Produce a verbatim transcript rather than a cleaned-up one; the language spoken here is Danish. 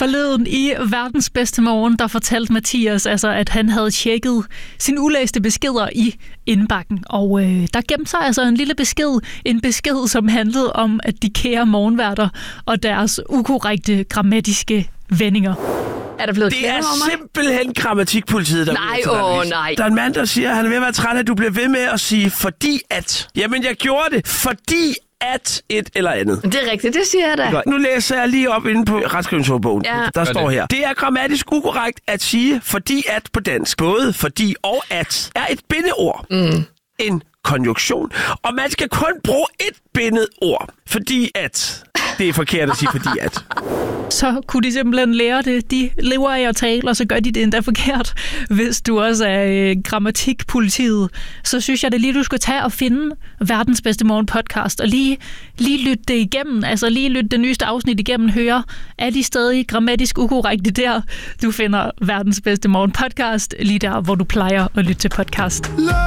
Forleden i Verdens Bedste Morgen, der fortalte Mathias, altså, at han havde tjekket sine ulæste beskeder i indbakken. Og øh, der gemte sig altså en lille besked. En besked, som handlede om, at de kære morgenværter og deres ukorrekte grammatiske vendinger. Er der blevet det er simpelthen grammatikpolitiet, der Nej, åh oh, nej. Der er en mand, der siger, at han er ved at være træt af, at du bliver ved med at sige, fordi at. Jamen, jeg gjorde det, fordi at et eller andet. Det er rigtigt, det siger jeg da. Nu læser jeg lige op inde på retskrivningsordbogen. Ja. Der står her. Det er grammatisk ukorrekt at sige, fordi at på dansk. Både fordi og at er et bindeord. Mm. En konjunktion. Og man skal kun bruge et bindet ord. Fordi at. Det er forkert at sige, fordi at. Så kunne de simpelthen lære det. De lever af at tale, og så gør de det endda forkert. Hvis du også er øh, grammatikpolitiet, så synes jeg, det lige du skal tage og finde Verdens Bedste Morgen podcast, og lige, lige lytte det igennem, altså lige lytte det nyeste afsnit igennem, høre, er de stadig grammatisk ukorrekte der? Du finder Verdens Bedste Morgen podcast lige der, hvor du plejer at lytte til podcast.